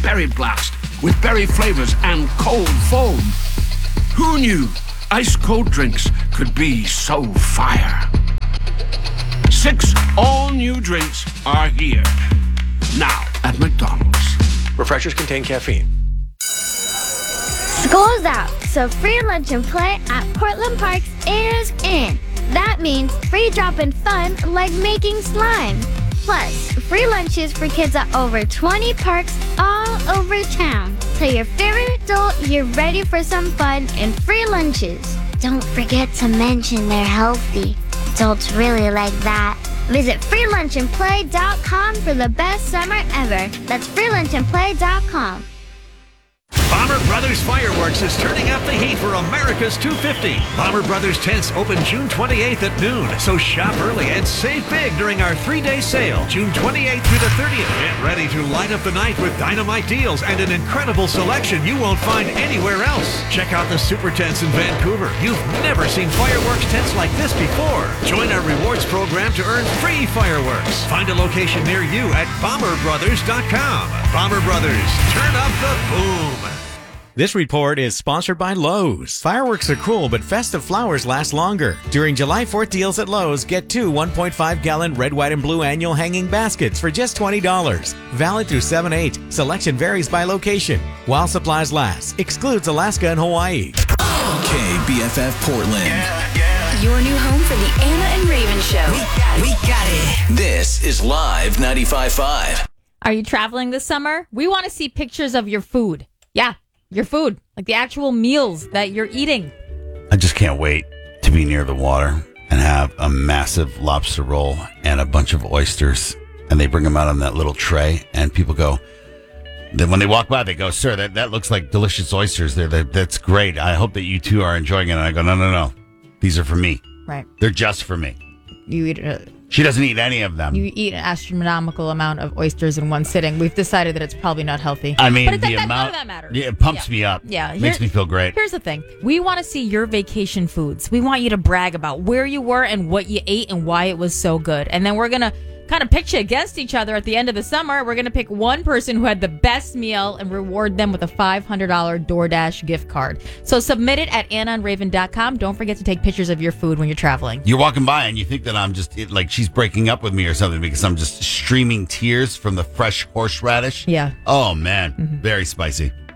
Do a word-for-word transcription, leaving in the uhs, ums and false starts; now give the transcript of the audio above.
Berry Blast with berry flavors and cold foam. Who knew ice-cold drinks could be so fire? Six all-new drinks are here. Now at McDonald's. Refreshers contain caffeine. School's out, so free lunch and play at Portland Parks is in. That means free drop-in fun like making slime. Plus, free lunches for kids at over twenty parks all over town. Tell your favorite adult you're ready for some fun and free lunches. Don't forget to mention they're healthy. Adults really like that. Visit free lunch and play dot com for the best summer ever. That's free lunch and play dot com. Bomber Brothers Fireworks is turning up the heat for America's two fifty. Bomber Brothers tents open June twenty-eighth at noon, so shop early and save big during our three-day sale, June twenty-eighth through the thirtieth. Get ready to light up the night with dynamite deals and an incredible selection you won't find anywhere else. Check out the Super Tents in Vancouver. You've never seen fireworks tents like this before. Join our rewards program to earn free fireworks. Find a location near you at bomber brothers dot com. Bomber Brothers, turn up the boom. This report is sponsored by Lowe's. Fireworks are cool, but festive flowers last longer. During July fourth deals at Lowe's, get two one point five gallon red, white, and blue annual hanging baskets for just twenty dollars. Valid through seven eight. Selection varies by location. While supplies last. Excludes Alaska and Hawaii. K B F F Portland. Yeah, yeah. Your new home for the Anna and Raven Show. We got, we got it. This is Live ninety-five point five. Are you traveling this summer? We want to see pictures of your food. Yeah. Your food, like the actual meals that you're eating. I just can't wait to be near the water and have a massive lobster roll and a bunch of oysters. And they bring them out on that little tray, and people go, then when they walk by, they go, sir, that, that looks like delicious oysters. They're, that, that's great. I hope that you two are enjoying it. And I go, no, no, no. These are for me. Right. They're just for me. You eat uh, She doesn't eat any of them. You eat an astronomical amount of oysters in one sitting. We've decided that it's probably not healthy. I mean, but it, the that, amount, none of that matters. Yeah, it pumps yeah. me up. Yeah, It makes me feel great. Here's the thing: we want to see your vacation foods. We want you to brag about where you were and what you ate and why it was so good. And then we're gonna kind of pitch you against each other at the end of the summer. We're gonna pick one person who had the best meal and reward them with a five hundred dollars DoorDash gift card. So submit it at anna and raven dot com. Don't forget to take pictures of your food when you're traveling. You're walking by and you think that I'm just it, like she's breaking up with me or something because I'm just streaming tears from the fresh horseradish. Yeah. Oh, man. Mm-hmm. Very spicy.